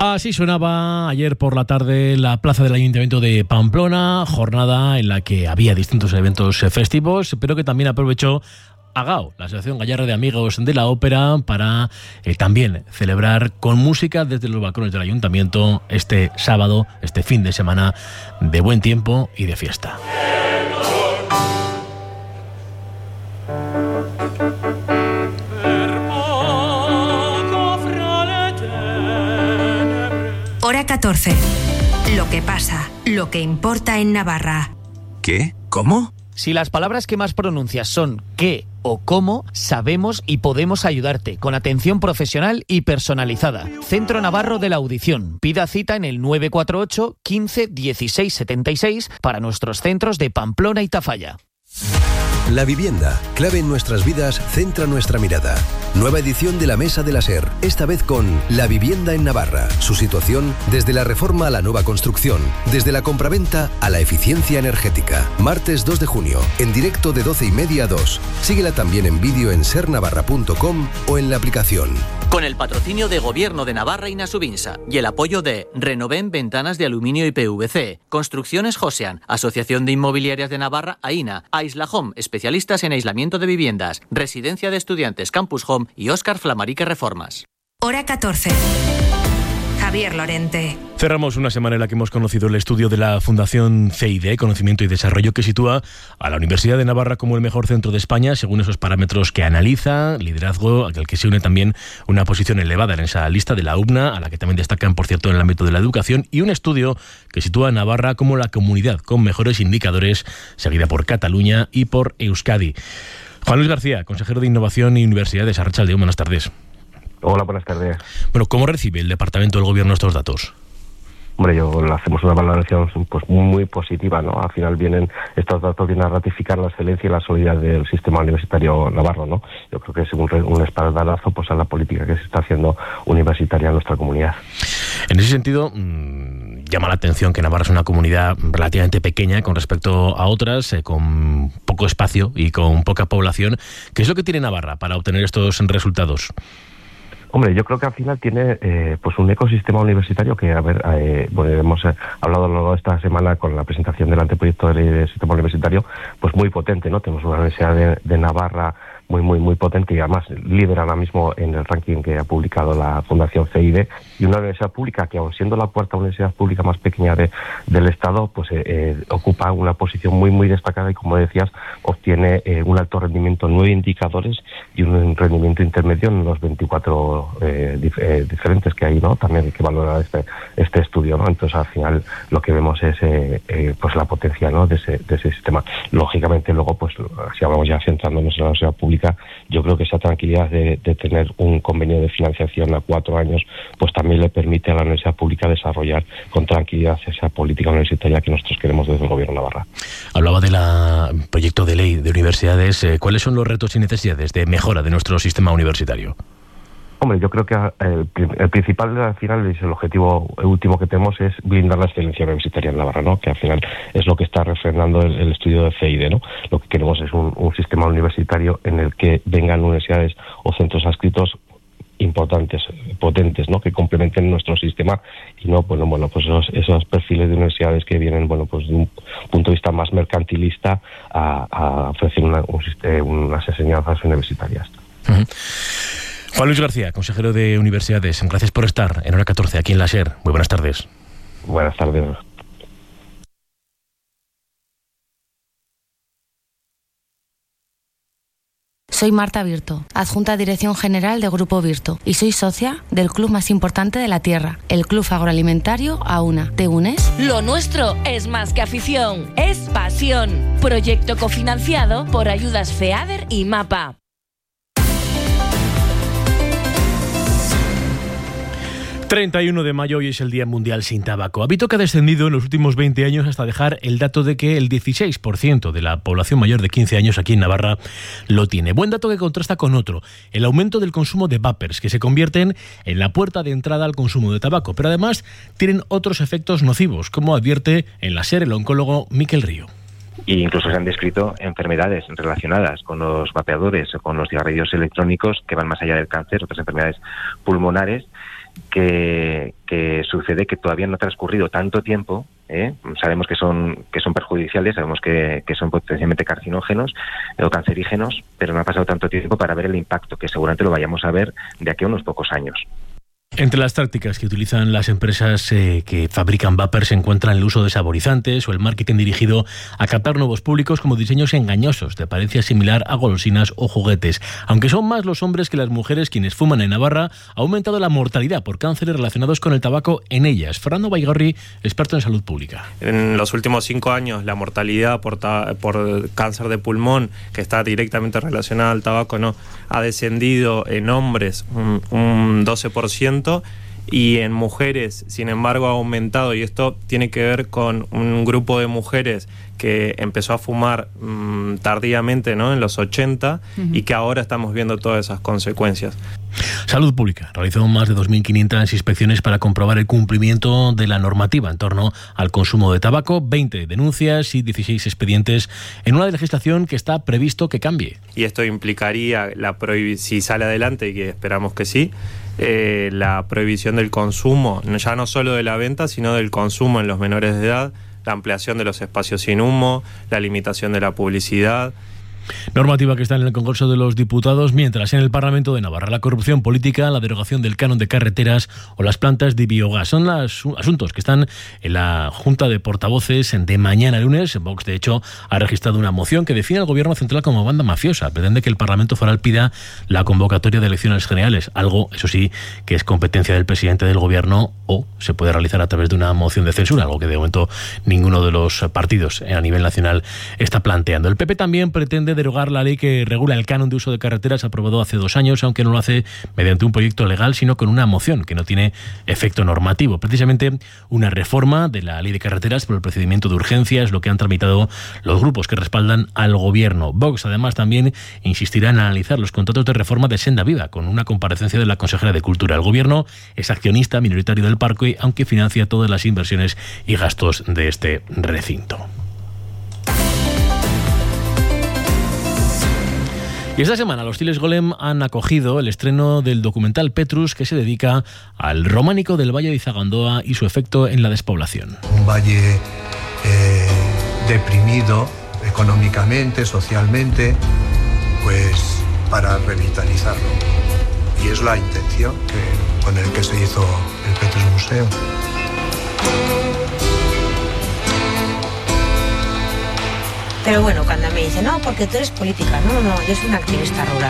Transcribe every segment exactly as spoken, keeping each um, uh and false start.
Así sonaba ayer por la tarde la plaza del Ayuntamiento de Pamplona, jornada en la que había distintos eventos festivos, pero que también aprovechó AGAO, la Asociación Gallarra de Amigos de la Ópera, para eh, también celebrar con música desde los balcones del Ayuntamiento este sábado, este fin de semana de buen tiempo y de fiesta. Hora catorce. Lo que pasa, lo que importa en Navarra. ¿Qué? ¿Cómo? Si las palabras que más pronuncias son qué o cómo, sabemos y podemos ayudarte con atención profesional y personalizada. Centro Navarro de la Audición. Pida cita en el nueve cuatro ocho, quince, dieciséis, setenta y seis para nuestros centros de Pamplona y Tafalla. La vivienda, clave en nuestras vidas, centra nuestra mirada. Nueva edición de la Mesa de la SER, esta vez con La vivienda en Navarra. Su situación desde la reforma a la nueva construcción, desde la compraventa a la eficiencia energética. Martes dos de junio, en directo de doce y media a dos. Síguela también en vídeo en ser navarra punto com o en la aplicación. Con el patrocinio de Gobierno de Navarra y Nasubinsa y el apoyo de Renoven Ventanas de Aluminio y P V C, Construcciones Josean, Asociación de Inmobiliarias de Navarra, AINA, Aisla Home, especialistas en aislamiento de viviendas, Residencia de Estudiantes Campus Home y Óscar Flamarique Reformas. Hora catorce. Javier Lorente. Cerramos una semana en la que hemos conocido el estudio de la Fundación C I D, Conocimiento y Desarrollo, que sitúa a la Universidad de Navarra como el mejor centro de España, según esos parámetros que analiza, liderazgo, al que se une también una posición elevada en esa lista de la U B N A, a la que también destacan, por cierto, en el ámbito de la educación, y un estudio que sitúa a Navarra como la comunidad con mejores indicadores, seguida por Cataluña y por Euskadi. Juan Luis García, consejero de Innovación y Universidades. Arratsaldeon, buenas tardes. Hola, buenas tardes. Bueno, ¿cómo recibe el Departamento del Gobierno estos datos? Hombre, yo hacemos una valoración pues muy positiva, ¿no? Al final vienen estos datos vienen a ratificar la excelencia y la solidez del sistema universitario navarro, ¿no? Yo creo que es un, un espaldarazo pues a la política que se está haciendo universitaria en nuestra comunidad. En ese sentido, mmm, llama la atención que Navarra es una comunidad relativamente pequeña con respecto a otras, eh, con poco espacio y con poca población. ¿Qué es lo que tiene Navarra para obtener estos resultados? Hombre, yo creo que al final tiene eh, pues un ecosistema universitario que, a ver, eh, bueno, hemos eh, hablado a lo largo de esta semana con la presentación del anteproyecto de ley del sistema universitario, pues muy potente, ¿no? Tenemos una Universidad de, de Navarra muy, muy, muy potente y además líder ahora mismo en el ranking que ha publicado la Fundación C I D, y una universidad pública que, aun siendo la cuarta universidad pública más pequeña de, del Estado, pues eh, eh, ocupa una posición muy, muy destacada y, como decías, obtiene eh, un alto rendimiento, nueve indicadores y un rendimiento intermedio en los veinticuatro eh, dif- eh, diferentes que hay, ¿no? También hay que valorar este, este estudio, ¿no? Entonces, al final, lo que vemos es eh, eh, pues la potencia, ¿no? de, ese, de ese sistema. Lógicamente, luego, pues si hablamos ya centrándonos en la universidad pública, yo creo que esa tranquilidad de, de tener un convenio de financiación a cuatro años, pues también le permite a la universidad pública desarrollar con tranquilidad esa política universitaria que nosotros queremos desde el Gobierno de Navarra. Hablaba del proyecto de ley de universidades. ¿Cuáles son los retos y necesidades de mejora de nuestro sistema universitario? Hombre, yo creo que el, el principal, al final, es el objetivo último que tenemos es blindar la excelencia universitaria en Navarra, ¿no? Que al final es lo que está refrendando el, el estudio de C I D, ¿no? Lo que queremos es un, un sistema universitario en el que vengan universidades o centros adscritos importantes, potentes, ¿no? Que complementen nuestro sistema y no, bueno, bueno, pues esos, esos perfiles de universidades que vienen, bueno, pues de un punto de vista más mercantilista a, a ofrecer una, un, unas enseñanzas universitarias. Uh-huh. Juan Luis García, consejero de Universidades, gracias por estar en Hora catorce aquí en la SER. Muy buenas tardes. Buenas tardes. Soy Marta Virto, adjunta a Dirección General de Grupo Virto, y soy socia del club más importante de la Tierra, el Club Agroalimentario AUNA. ¿Te unes? Lo nuestro es más que afición, es pasión. Proyecto cofinanciado por Ayudas FEADER y MAPA. treinta y uno de mayo, hoy es el Día Mundial sin Tabaco. Hábito que ha descendido en los últimos veinte años hasta dejar el dato de que el dieciséis por ciento de la población mayor de quince años aquí en Navarra lo tiene. Buen dato que contrasta con otro, el aumento del consumo de vapers, que se convierten en la puerta de entrada al consumo de tabaco, pero además tienen otros efectos nocivos, como advierte en la SER el oncólogo Miquel Río. E incluso se han descrito enfermedades relacionadas con los vapeadores o con los cigarrillos electrónicos que van más allá del cáncer, otras enfermedades pulmonares, que, que sucede que todavía no ha transcurrido tanto tiempo, ¿eh? Sabemos que son que son perjudiciales, sabemos que, que son potencialmente carcinógenos o cancerígenos, pero no ha pasado tanto tiempo para ver el impacto, que seguramente lo vayamos a ver de aquí a unos pocos años. Entre las tácticas que utilizan las empresas eh, que fabrican vapers se encuentran el uso de saborizantes o el marketing dirigido a captar nuevos públicos, como diseños engañosos de apariencia similar a golosinas o juguetes. Aunque son más los hombres que las mujeres quienes fuman en Navarra, ha aumentado la mortalidad por cánceres relacionados con el tabaco en ellas. Fernando Baigorri, experto en salud pública. En los últimos cinco años la mortalidad por, ta- por cáncer de pulmón, que está directamente relacionada al tabaco, no ha descendido en hombres un, un doce por ciento. Y en mujeres, sin embargo, ha aumentado, y esto tiene que ver con un grupo de mujeres que empezó a fumar mmm, tardíamente, ¿no?, en los ochenta, uh-huh. y que ahora estamos viendo todas esas consecuencias. Salud Pública realizó más de dos mil quinientas inspecciones para comprobar el cumplimiento de la normativa en torno al consumo de tabaco, veinte denuncias y dieciséis expedientes en una legislación que está previsto que cambie. Y esto implicaría, la prohib- si sale adelante, y que esperamos que sí, eh, la prohibición del consumo, ya no solo de la venta, sino del consumo en los menores de edad, la ampliación de los espacios sin humo, la limitación de la publicidad. Normativa que está en el Congreso de los Diputados, mientras en el Parlamento de Navarra la corrupción política, la derogación del canon de carreteras o las plantas de biogás son los asuntos que están en la Junta de Portavoces de mañana lunes. Vox, de hecho, ha registrado una moción que define al Gobierno central como banda mafiosa. Pretende que el Parlamento Foral pida la convocatoria de elecciones generales, algo, eso sí, que es competencia del presidente del Gobierno o se puede realizar a través de una moción de censura, algo que de momento ninguno de los partidos a nivel nacional está planteando. El P P también pretende derogar la ley que regula el canon de uso de carreteras aprobado hace dos años, aunque no lo hace mediante un proyecto legal, sino con una moción que no tiene efecto normativo. Precisamente una reforma de la ley de carreteras por el procedimiento de urgencia es lo que han tramitado los grupos que respaldan al Gobierno. Vox, además, también insistirá en analizar los contratos de reforma de Senda Viva, con una comparecencia de la consejera de Cultura. El Gobierno es accionista minoritario del parque, aunque financia todas las inversiones y gastos de este recinto. Y esta semana los Tiles Golem han acogido el estreno del documental Petrus, que se dedica al románico del Valle de Izagandoa y su efecto en la despoblación. Un valle eh, deprimido económicamente, socialmente, pues para revitalizarlo. Y es la intención que, con el que se hizo el Petrus Museo. Pero bueno, cuando me dicen, no, porque tú eres política. No, no, yo soy una activista rural.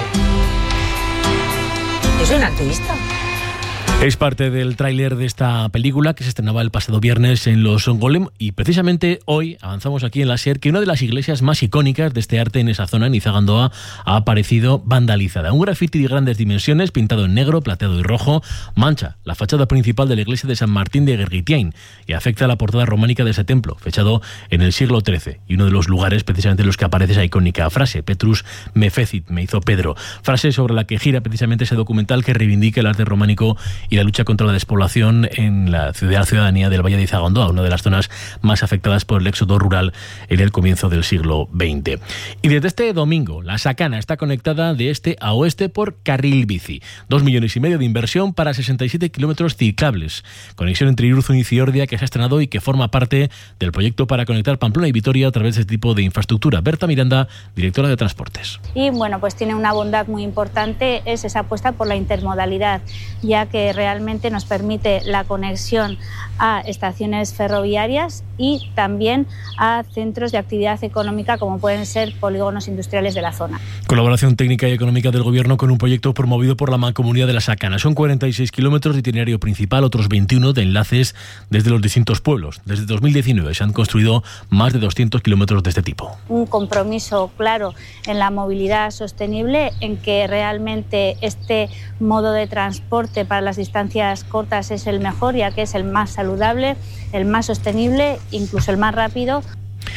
Yo soy una activista. Es parte del tráiler de esta película que se estrenaba el pasado viernes en Los Golem, y precisamente hoy avanzamos aquí en la SER que una de las iglesias más icónicas de este arte en esa zona, en Izagandoa, ha aparecido vandalizada. Un grafiti de grandes dimensiones, pintado en negro, plateado y rojo, mancha la fachada principal de la iglesia de San Martín de Gergitiain y afecta a la portada románica de ese templo, fechado en el siglo trece, y uno de los lugares precisamente en los que aparece esa icónica frase, Petrus me fecit, me hizo Pedro, frase sobre la que gira precisamente ese documental que reivindica el arte románico y la lucha contra la despoblación en la ciudadanía del Valle de Izagandoa, una de las zonas más afectadas por el éxodo rural en el comienzo del siglo veinte. Y desde este domingo, la Sacana está conectada de este a oeste por carril bici. Dos millones y medio de inversión para sesenta y siete kilómetros ciclables. Conexión entre Irurzun y Ciordia que se ha estrenado y que forma parte del proyecto para conectar Pamplona y Vitoria a través de este tipo de infraestructura. Berta Miranda, directora de Transportes. Y bueno, pues tiene una bondad muy importante, es esa apuesta por la intermodalidad, ya que realmente nos permite la conexión a estaciones ferroviarias y también a centros de actividad económica como pueden ser polígonos industriales de la zona. Colaboración técnica y económica del Gobierno con un proyecto promovido por la Mancomunidad de la Sacana. Son cuarenta y seis kilómetros de itinerario principal, otros veintiuno de enlaces desde los distintos pueblos. Desde dos mil diecinueve se han construido más de doscientos kilómetros de este tipo. Un compromiso claro en la movilidad sostenible, en que realmente este modo de transporte para las distancias cortas es el mejor, ya que es el más saludable, el más sostenible, incluso el más rápido.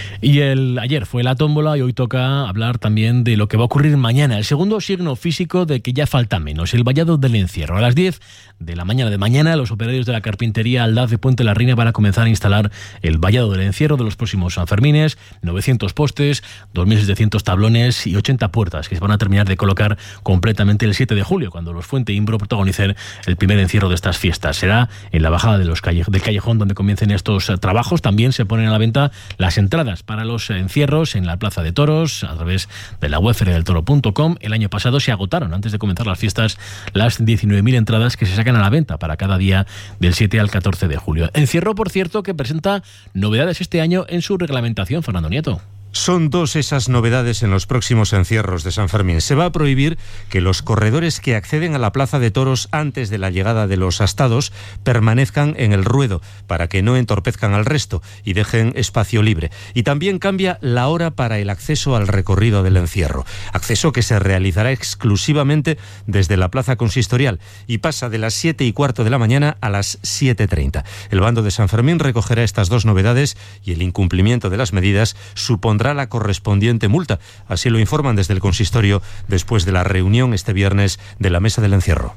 Y el ayer fue la tómbola y hoy toca hablar también de lo que va a ocurrir mañana. El segundo signo físico de que ya falta menos, el vallado del encierro. A las diez de la mañana de mañana, los operarios de la carpintería Aldaz de Puente la Reina van a comenzar a instalar el vallado del encierro de los próximos Sanfermines, novecientos postes, dos mil setecientos tablones y ochenta puertas que se van a terminar de colocar completamente el siete de julio, cuando los Fuente Imbro protagonicen el primer encierro de estas fiestas. Será en la bajada de los calle- del callejón donde comiencen estos eh, trabajos. También se ponen a la venta las entradas para los encierros en la Plaza de Toros a través de la web feria del toro punto com. El año pasado se agotaron antes de comenzar las fiestas las diecinueve mil entradas que se sacan a la venta para cada día del siete al catorce de julio. Encierro, por cierto, que presenta novedades este año en su reglamentación, Fernando Nieto. Son dos esas novedades en los próximos encierros de San Fermín. Se va a prohibir que los corredores que acceden a la Plaza de Toros antes de la llegada de los astados permanezcan en el ruedo para que no entorpezcan al resto y dejen espacio libre. Y también cambia la hora para el acceso al recorrido del encierro. Acceso que se realizará exclusivamente desde la Plaza Consistorial y pasa de las siete y cuarto de la mañana a las siete treinta. El bando de San Fermín recogerá estas dos novedades y el incumplimiento de las medidas supondrá la correspondiente multa. Así lo informan desde el consistorio después de la reunión este viernes de la Mesa del Encierro.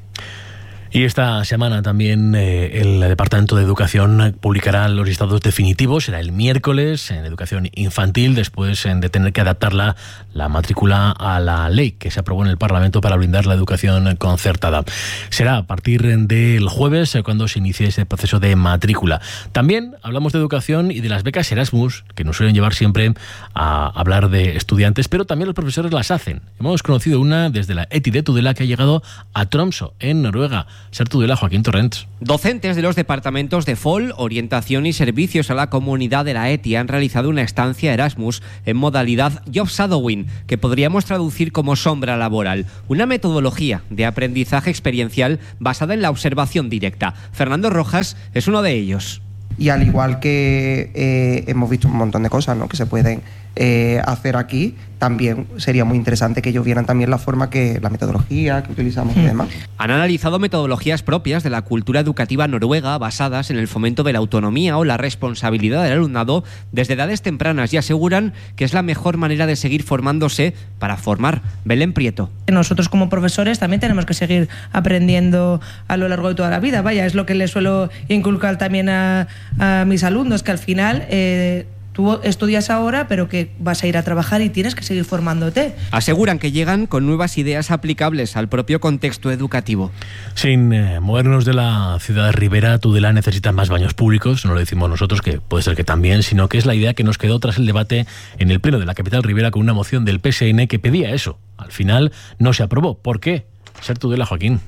Y esta semana también eh, el Departamento de Educación publicará los listados definitivos. Será el miércoles en educación infantil, después de tener que adaptarla, la matrícula, a la ley que se aprobó en el Parlamento para blindar la educación concertada. Será a partir del jueves cuando se inicie ese proceso de matrícula. También hablamos de educación y de las becas Erasmus, que nos suelen llevar siempre a hablar de estudiantes, pero también los profesores las hacen. Hemos conocido una desde la E T I de Tudela que ha llegado a Tromsø, en Noruega. Ser Tudela, Joaquín Torrents. Docentes de los departamentos de F O L, Orientación y Servicios a la Comunidad de la E T I han realizado una estancia Erasmus en modalidad Job Shadowing, que podríamos traducir como sombra laboral, una metodología de aprendizaje experiencial basada en la observación directa. Fernando Rojas es uno de ellos. Y al igual que eh, hemos visto un montón de cosas, ¿no?, que se pueden eh, hacer aquí, también sería muy interesante que ellos vieran también la forma que, la metodología que utilizamos y demás. Han analizado metodologías propias de la cultura educativa noruega basadas en el fomento de la autonomía o la responsabilidad del alumnado desde edades tempranas y aseguran que es la mejor manera de seguir formándose para formar. Belén Prieto. Nosotros como profesores también tenemos que seguir aprendiendo a lo largo de toda la vida. Vaya, es lo que les suelo inculcar también a, a mis alumnos, que al final eh, tú estudias ahora, pero que vas a ir a trabajar y tienes que seguir formándote. Aseguran que llegan con nuevas ideas aplicables al propio contexto educativo. Sin eh, movernos de la ciudad de Ribera, Tudela necesita más baños públicos, no lo decimos nosotros, que puede ser que también, sino que es la idea que nos quedó tras el debate en el pleno de la capital Ribera con una moción del P S N que pedía eso. Al final no se aprobó. ¿Por qué? Ser Tudela, Joaquín.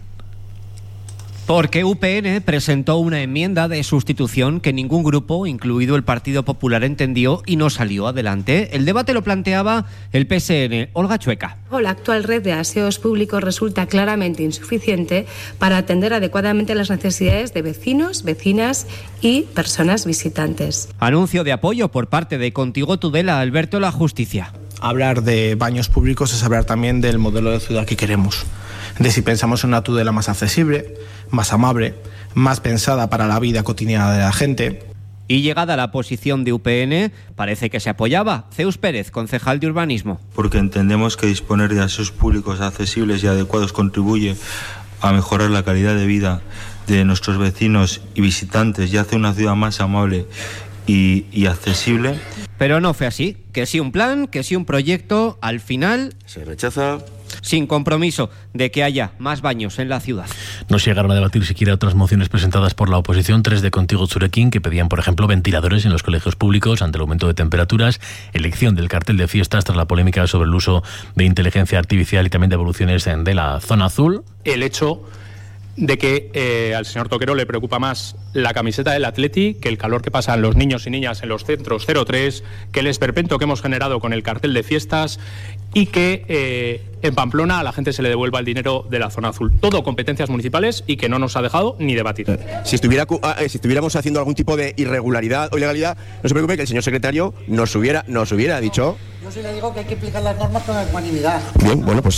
Porque U P N presentó una enmienda de sustitución que ningún grupo, incluido el Partido Popular, entendió y no salió adelante. El debate lo planteaba el P S N. Olga Chueca. La actual red de aseos públicos resulta claramente insuficiente para atender adecuadamente las necesidades de vecinos, vecinas y personas visitantes. Anuncio de apoyo por parte de Contigo Tudela, Alberto La Justicia. Hablar de baños públicos es hablar también del modelo de ciudad que queremos. De si pensamos en una Tudela más accesible, más amable, más pensada para la vida cotidiana de la gente. Y llegada a la posición de U P N, parece que se apoyaba. Zeus Pérez, concejal de Urbanismo. Porque entendemos que disponer de aseos públicos accesibles y adecuados contribuye a mejorar la calidad de vida de nuestros vecinos y visitantes y hace una ciudad más amable y, y accesible. Pero no fue así. Que sí un plan, que sí un proyecto, al final se rechaza. Sin compromiso de que haya más baños en la ciudad. No se llegaron a debatir siquiera otras mociones presentadas por la oposición, tres de Contigo Zurekin, que pedían, por ejemplo, ventiladores en los colegios públicos ante el aumento de temperaturas, elección del cartel de fiestas tras la polémica sobre el uso de inteligencia artificial y también de evoluciones de la zona azul. El hecho de que eh, al señor Toquero le preocupa más la camiseta del Atleti que el calor que pasan los niños y niñas en los centros cero tres, que el esperpento que hemos generado con el cartel de fiestas y que eh, en Pamplona a la gente se le devuelva el dinero de la zona azul. Todo competencias municipales y que no nos ha dejado ni debatir. Si, estuviera, si estuviéramos haciendo algún tipo de irregularidad o ilegalidad, no se preocupe que el señor secretario nos hubiera, nos hubiera dicho... Yo sí le digo que hay que aplicar las normas con ecuanimidad. Bien, bueno, pues...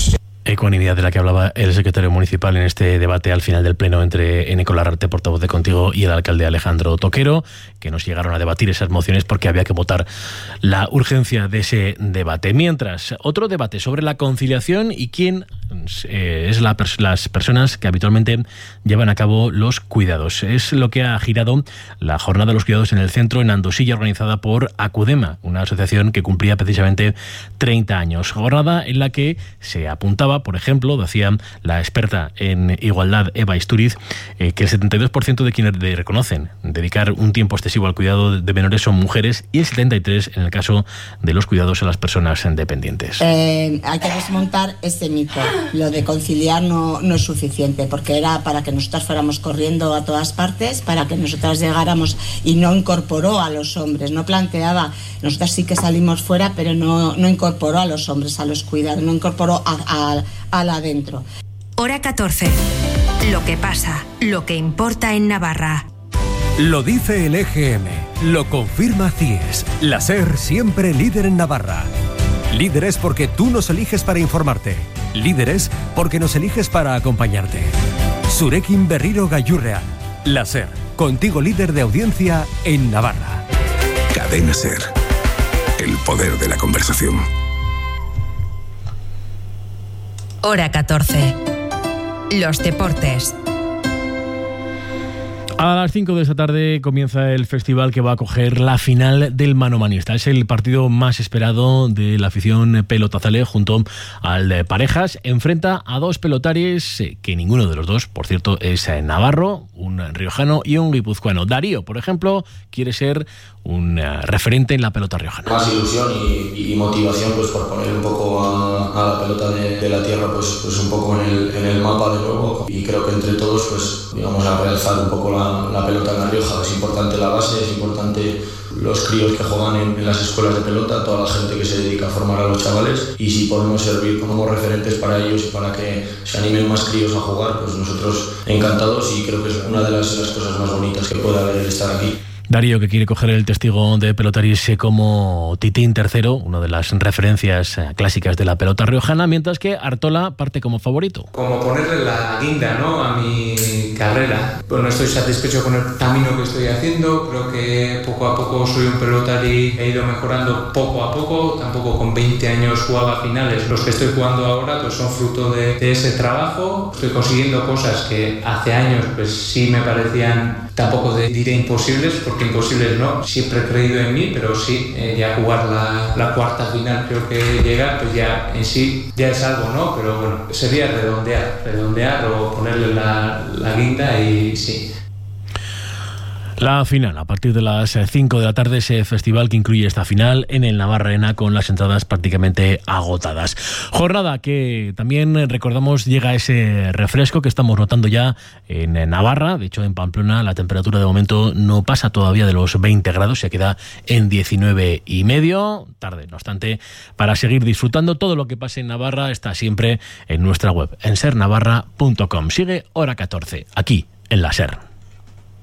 Ecuanimidad de la que hablaba el secretario municipal en este debate al final del pleno entre Eneko Larrarte, portavoz de Contigo, y el alcalde Alejandro Toquero, que nos llegaron a debatir esas mociones porque había que votar la urgencia de ese debate. Mientras, otro debate sobre la conciliación y quién eh, es la pers- las personas que habitualmente llevan a cabo los cuidados. Es lo que ha girado la jornada de los cuidados en el centro en Andosilla, organizada por Acudema, una asociación que cumplía precisamente treinta años. Jornada en la que se apuntaba, por ejemplo, decía la experta en igualdad Eva Isturiz, eh, que el setenta y dos por ciento de quienes de reconocen dedicar un tiempo excesivo al cuidado de menores son mujeres y el setenta y tres por ciento en el caso de los cuidados a las personas dependientes. Eh, hay que desmontar ese mito. Lo de conciliar no, no es suficiente, porque era para que nosotras fuéramos corriendo a todas partes, para que nosotras llegáramos, y no incorporó a los hombres, no planteaba, nosotras sí que salimos fuera, pero no, no incorporó a los hombres a los cuidados, no incorporó a, a al adentro. Hora catorce. Lo que pasa, lo que importa en Navarra. Lo dice el E G M, lo confirma C I E S. La SER siempre líder en Navarra. Líderes porque tú nos eliges para informarte. Líderes porque nos eliges para acompañarte. Zurekin Berriro Gaiurrean. La SER, contigo líder de audiencia en Navarra. Cadena SER. El poder de la conversación. Hora catorce. Los deportes. A las cinco de esta tarde comienza el festival que va a acoger la final del manomanista. Es el partido más esperado de la afición pelotazale junto al de parejas. Enfrenta a dos pelotaris que ninguno de los dos, por cierto, es navarro, un riojano y un guipuzcoano. Darío, por ejemplo, quiere ser un referente en la pelota riojana. Más ilusión y, y motivación pues por poner un poco a, a la pelota de, de la tierra pues, pues un poco en el, en el mapa de nuevo, y creo que entre todos pues digamos a realzar un poco la, la pelota en La Rioja. Es importante la base, es importante los críos que juegan en, en las escuelas de pelota, toda la gente que se dedica a formar a los chavales, y si podemos servir como referentes para ellos y para que se animen más críos a jugar, pues nosotros encantados, y creo que es una de las, las cosas más bonitas que puede haber el estar aquí. Darío, que quiere coger el testigo de pelotaris como Titín tercero, una de las referencias clásicas de la pelota riojana, mientras que Artola parte como favorito. Como ponerle la guinda, ¿no?, a mi carrera. Pues no estoy satisfecho con el camino que estoy haciendo. Creo que poco a poco soy un pelotari, he ido mejorando poco a poco. Tampoco con veinte años jugaba finales. Los que estoy jugando ahora pues son fruto de, de ese trabajo. Estoy consiguiendo cosas que hace años pues sí me parecían, tampoco diré imposibles, porque imposibles no, siempre he creído en mí, pero sí, eh, ya jugar la, la cuarta final creo que llegar, pues ya en sí ya es algo, ¿no? Pero bueno, sería redondear, redondear o ponerle la, la guinda y sí. La final, a partir de las cinco de la tarde, ese festival que incluye esta final en el Navarra Arena con las entradas prácticamente agotadas. Jornada que también, recordamos, llega ese refresco que estamos notando ya en Navarra. De hecho, en Pamplona la temperatura de momento no pasa todavía de los veinte grados, se queda en diecinueve y medio. Tarde, no obstante, para seguir disfrutando todo lo que pase en Navarra está siempre en nuestra web, en ser navarra punto com. Sigue Hora catorce, aquí en la SER.